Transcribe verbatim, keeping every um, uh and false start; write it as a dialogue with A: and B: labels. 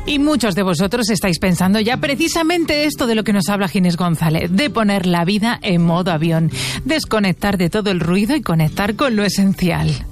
A: Y muchos de vosotros estáis pensando ya precisamente esto de lo que nos habla Ginés González, de poner la vida en modo avión, desconectar de todo el ruido y conectar con lo esencial.